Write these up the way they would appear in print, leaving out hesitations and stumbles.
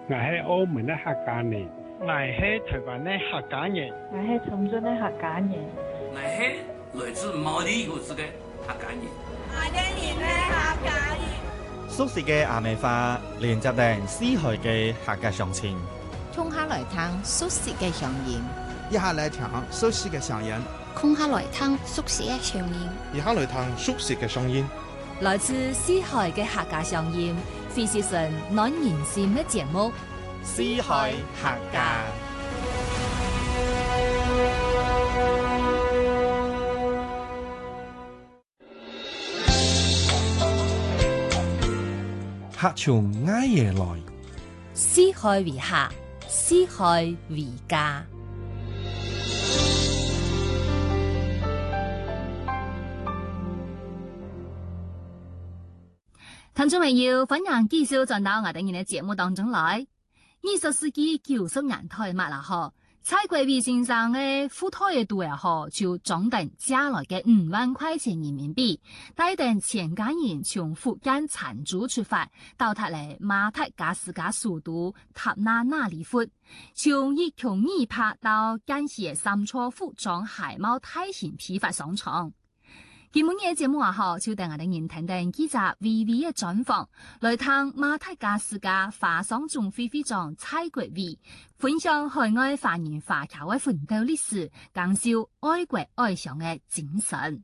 我係澳門的客家人， 我係台灣的客家人， 我係長春的客家人， 我係來自毛里求斯的客家人， 我哋係客家人。 熟悉嘅阿美話，連接定絲海嘅客家鄉親。 通下來聽熟悉嘅鄉音， 一下來聽熟悉嘅鄉音， 空下來聽熟悉嘅鄉音， 一下來聽熟悉嘅鄉音。 來自絲海嘅客家鄉音，非是純暖人心嘅節目。 絲海客家。 客從挨夜來， 絲海為客，絲海為家。聽眾朋友，歡迎繼續進到我哋嘅節目當中來。20世紀90年代末啦，嗬，蔡國偉先生嘅副台嘅度啊，嗬，就總定借來嘅5萬塊錢人民幣，帶定全家人從福建泉州出發，到達嚟馬達加斯加首都塔納那里佛，從1928到建設三錯服裝海貿大型批發商場。今日嘅節目話嗬，就等我哋人聽聽記者微微嘅專訪，來談馬達加斯加華商總會會長蔡國偉分享海外華人華僑嘅奮鬥歷史，介紹愛國愛鄉嘅精神。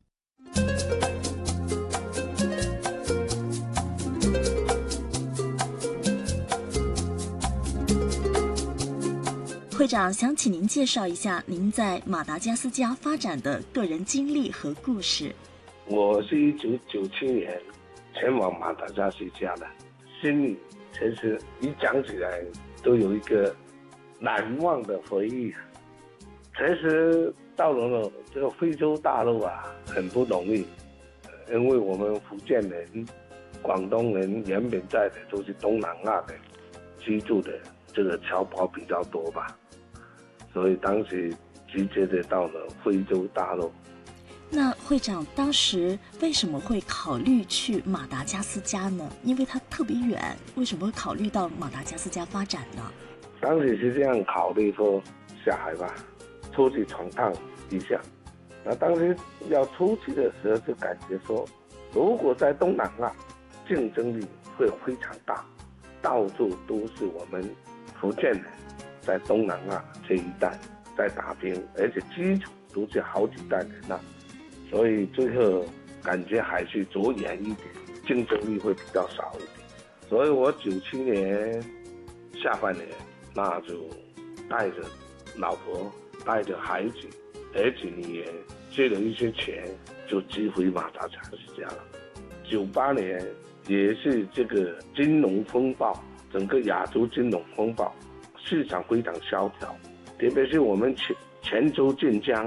會長，想請您介紹一下您在馬達加斯加發展的個人經歷和故事。 我是1997年前往馬達加斯加的，心裏其實一講起來都有一個難忘的回憶。其實到了這個非洲大陸啊，很不容易，因為我們福建人、廣東人原本在的都是東南亞的居住的，這個僑胞比較多吧，所以當時直接的到了非洲大陸。 那會長當時為什麼會考慮去馬達加斯加呢？因為它特別遠，為什麼會考慮到馬達加斯加發展呢？ 當時是這樣考慮說下海吧，出去闖蕩一下。那當時要出去的時候就感覺說，如果在東南亞競爭力會非常大，到處都是我們福建人在東南亞這一帶在打拼，而且基礎都是好幾代人啦。所以最後感覺還是走遠一點，競爭力會比較少一點。所以我97年下半年，那就帶着老婆，帶着孩子，而且也借了一些錢，就寄回馬達加斯加了。98年也是這個金融風暴，整個亞洲金融風暴，市場非常蕭條，特別是我們泉州晉江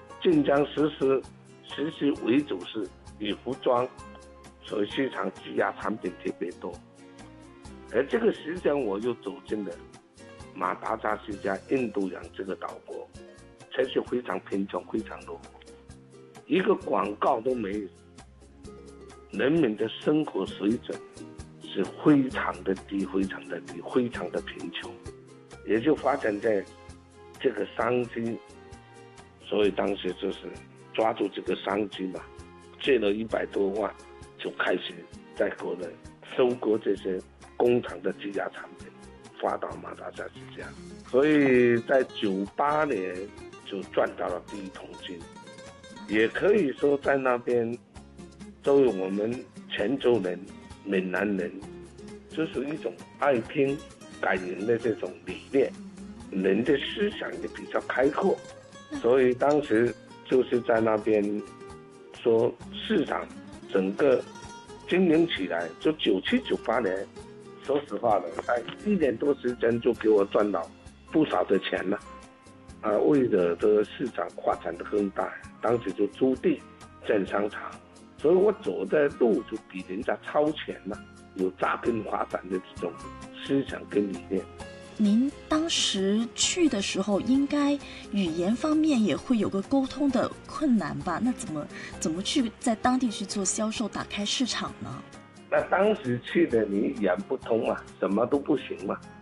實施為主是以服裝，所以市場積壓產品特別多。而這個時間我又走進了馬達加斯加印度洋這個島國，才是非常貧窮、非常落後，一個廣告都沒有，人民的生活水準是非常的低、非常的低、非常的貧窮，也就發展在這個商機，所以當時就是抓住這個商機嘛，借了100多萬，就開始在國內收購這些工廠的積壓產品，發到馬達加斯加。所以在98年就賺到了第一桶金，也可以說在那邊都有我們泉州人、閩南人，就是一種愛拼、感人的這種理念，人的思想也比較開闊，所以當時就是在那邊說市場整個經營起來，就97、98年，說實話了，在1年多時間就給我賺到不少的錢了。為了這個市場發展得更大，當時就租地建商場，所以我走的路就比人家超前了，有扎根發展的這種思想跟理念。 您當時去的時候，應該語言方面也會有個溝通的困難吧？那怎麼去在當地去做銷售，打開市場呢？ 那當時去的你語言不通嘛，什麼都不行嘛。